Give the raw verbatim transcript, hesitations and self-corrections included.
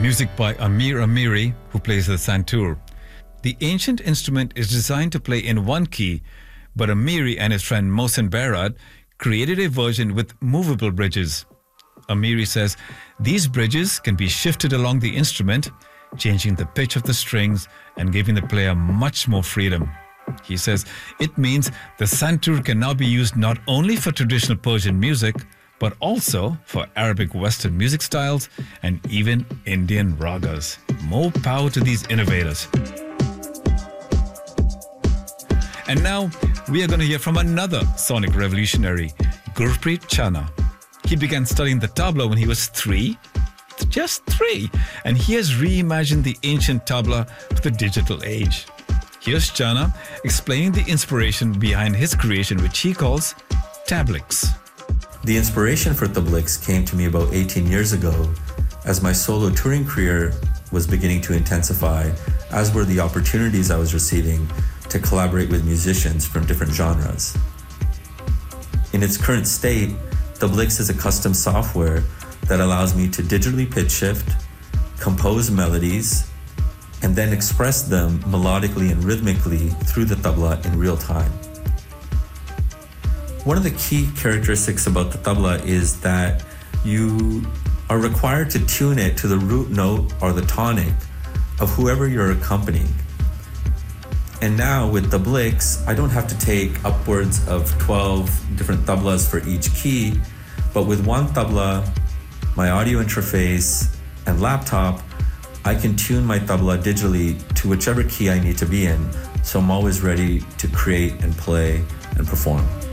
Music by Amir Amiri, who plays the santur. The ancient instrument is designed to play in one key, but Amiri and his friend Mohsen Bairad created a version with movable bridges. Amiri says these bridges can be shifted along the instrument, changing the pitch of the strings and giving the player much more freedom. He says it means the santur can now be used not only for traditional Persian music, but also for Arabic Western music styles and even Indian ragas. More power to these innovators. And now we are going to hear from another sonic revolutionary, Gurpreet Chana. He began studying the tabla when he was three, just three, and he has reimagined the ancient tabla for the digital age. Here's Chana explaining the inspiration behind his creation, which he calls Tablix. The inspiration for Tablix came to me about eighteen years ago as my solo touring career was beginning to intensify, as were the opportunities I was receiving to collaborate with musicians from different genres. In its current state, Tablix is a custom software that allows me to digitally pitch shift, compose melodies, and then express them melodically and rhythmically through the tabla in real time. One of the key characteristics about the tabla is that you are required to tune it to the root note or the tonic of whoever you're accompanying. And now with Tablix, I don't have to take upwards of twelve different tablas for each key, but with one tabla, my audio interface, and laptop, I can tune my tabla digitally to whichever key I need to be in, so I'm always ready to create and play and perform.